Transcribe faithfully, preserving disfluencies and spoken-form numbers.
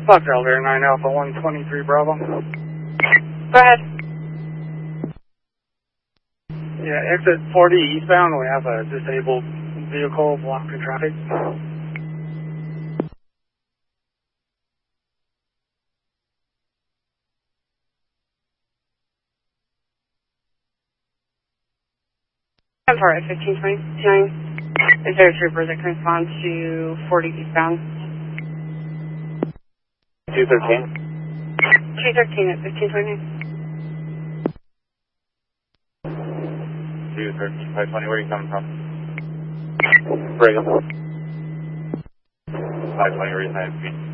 Fox Elevator nine Alpha one twenty-three Bravo. Go ahead. Yeah, exit forty eastbound, we have a disabled vehicle blocking traffic. I'm sorry, fifteen twenty-nine. Is there a trooper that can respond to forty eastbound? two thirteen. two thirteen at fifteen twenty-nine. two thirteen, five twenty, where are you coming from? Brigham. five twenty, reason I have